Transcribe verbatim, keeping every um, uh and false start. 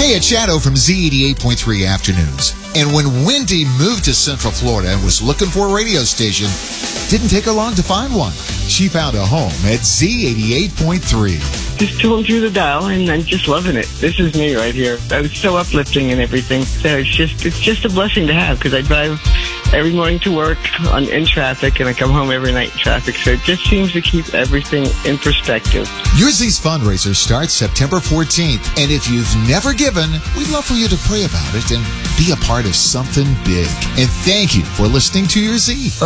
Hey, it's Shadow from Z eighty-eight point three Afternoons. And when Wendy moved to Central Florida and was looking for a radio station, didn't take her long to find one. She found a home at Z eighty-eight point three. Just tooling through the dial, and I'm just loving it. This is me right here. It's so uplifting and everything. So it's just it's just a blessing to have, because I drive every morning to work on, in traffic, and I come home every night in traffic. So it just seems to keep everything in perspective. Your Z's fundraiser starts September fourteenth, and if you've never given, we'd love for you to pray about it and be a part of something big. And thank you for listening to Your Z.